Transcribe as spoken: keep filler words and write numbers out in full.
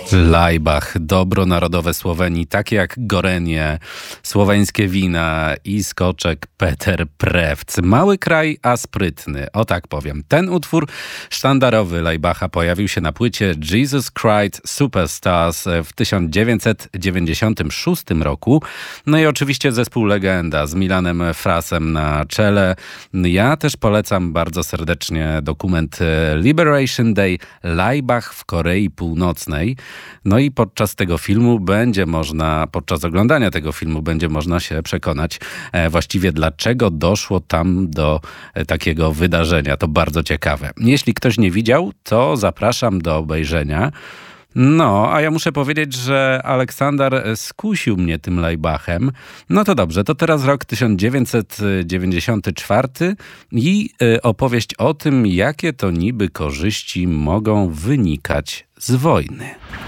Laibach, dobro narodowe Słowenii, takie jak gorenie, słoweńskie wina i skoczek Peter Prewc. Mały kraj, a sprytny, o tak powiem. Ten utwór sztandarowy Laibacha pojawił się na płycie Jesus Christ Superstars w tysiąc dziewięćset dziewięćdziesiątym szóstym roku. No i oczywiście zespół Legenda z Milanem Frasem na czele. Ja też polecam bardzo serdecznie dokument Liberation Day Laibach w Korei Północnej. No i podczas tego filmu będzie można, podczas oglądania tego filmu będzie można się przekonać e, właściwie dlaczego doszło tam do e, takiego wydarzenia. To bardzo ciekawe. Jeśli ktoś nie widział, to zapraszam do obejrzenia. No, a ja muszę powiedzieć, że Aleksander skusił mnie tym Laibachem. No to dobrze, to teraz rok tysiąc dziewięćset dziewięćdziesiąty czwarty i y, opowieść o tym, jakie to niby korzyści mogą wynikać z wojny.